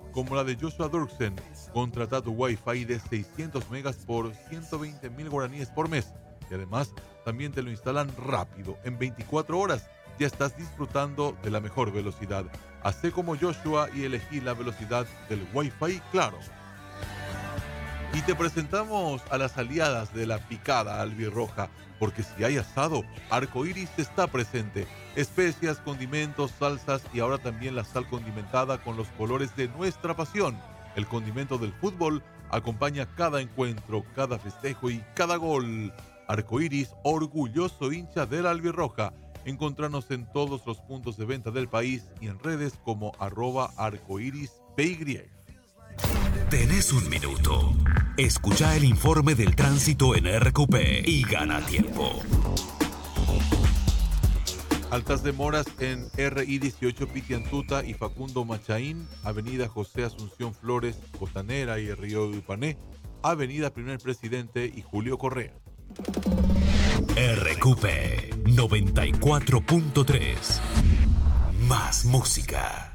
como la de Joshua Dirksen, contratado Wi-Fi de 600 megas por 120.000 guaraníes por mes. Y además, también te lo instalan rápido. En 24 horas ya estás disfrutando de la mejor velocidad. Hacé como Joshua y elegí la velocidad del Wi-Fi Claro. Y te presentamos a las aliadas de la picada albirroja, porque si hay asado, Arcoiris está presente. Especias, condimentos, salsas y ahora también la sal condimentada con los colores de nuestra pasión. El condimento del fútbol acompaña cada encuentro, cada festejo y cada gol. Arcoiris, orgulloso hincha de la albirroja. Encontrarnos en todos los puntos de venta del país y en redes como @arcoirispy. Tenés un minuto. Escucha el informe del tránsito en RQP y gana tiempo. Altas demoras en RI 18 Pitiantuta y Facundo Machaín, Avenida José Asunción Flores, Costanera y Río de Upané, Avenida Primer Presidente y Julio Correa. RQP 94.3. Más música.